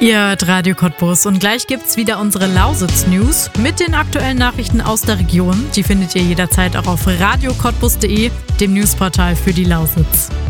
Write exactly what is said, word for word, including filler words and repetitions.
Ihr hört Radio Cottbus und gleich gibt's wieder unsere Lausitz-News mit den aktuellen Nachrichten aus der Region. Die findet ihr jederzeit auch auf radio cottbus punkt de, dem Newsportal für die Lausitz.